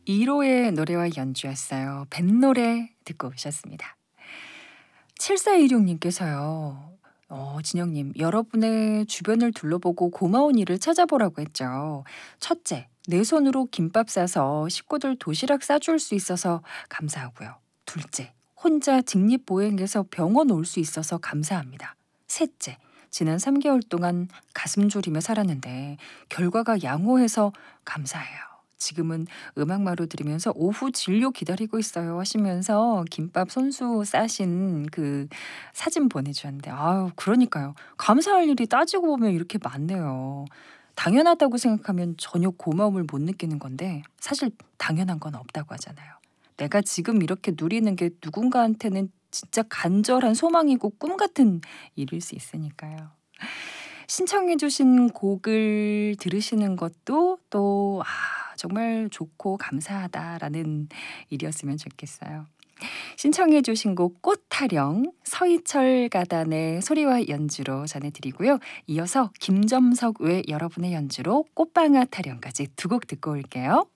이로의 노래와 연주였어요. 뱃노래 듣고 오셨습니다. 7416님께서요. 진영님, 여러분의 주변을 둘러보고 고마운 일을 찾아보라고 했죠. 첫째, 내 손으로 김밥 싸서 식구들 도시락 싸줄 수 있어서 감사하고요. 둘째, 혼자 직립보행해서 병원 올 수 있어서 감사합니다. 셋째, 지난 3개월 동안 가슴 졸이며 살았는데 결과가 양호해서 감사해요. 지금은 음악마루 들으면서 오후 진료 기다리고 있어요 하시면서 김밥 손수 싸신 그 사진 보내주셨는데, 아유, 그러니까요. 감사할 일이 따지고 보면 이렇게 많네요. 당연하다고 생각하면 전혀 고마움을 못 느끼는 건데 사실 당연한 건 없다고 하잖아요. 내가 지금 이렇게 누리는 게 누군가한테는 진짜 간절한 소망이고 꿈 같은 일일 수 있으니까요. 신청해 주신 곡을 들으시는 것도 또 정말 좋고 감사하다라는 일이었으면 좋겠어요. 신청해 주신 곡 꽃타령 서희철 가단의 소리와 연주로 전해드리고요. 이어서 김점석 외 여러분의 연주로 꽃방아 타령까지 두 곡 듣고 올게요.